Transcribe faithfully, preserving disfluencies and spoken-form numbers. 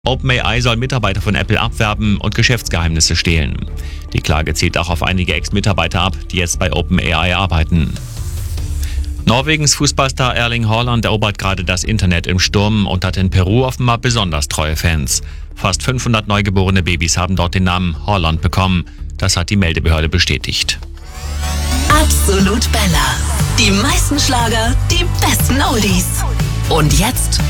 OpenAI soll Mitarbeiter von Apple abwerben und Geschäftsgeheimnisse stehlen. Die Klage zielt auch auf einige Ex-Mitarbeiter ab, die jetzt bei OpenAI arbeiten. Norwegens Fußballstar Erling Haaland erobert gerade das Internet im Sturm und hat in Peru offenbar besonders treue Fans. Fast fünfhundert neugeborene Babys haben dort den Namen Haaland bekommen. Das hat die Meldebehörde bestätigt. Absolut Bella. Die meisten Schlager, die besten Oldies. Und jetzt